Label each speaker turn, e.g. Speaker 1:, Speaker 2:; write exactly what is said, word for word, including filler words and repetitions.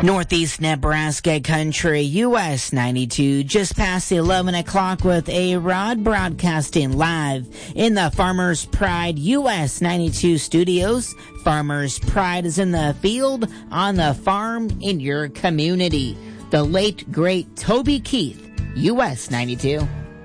Speaker 1: Northeast Nebraska Country, U S ninety-two, just past eleven o'clock with A-Rod, broadcasting live in the Farmers Pride U S ninety-two studios. Farmers Pride is in the field, on the farm, in your community. The late, great Toby Keith, U S ninety-two.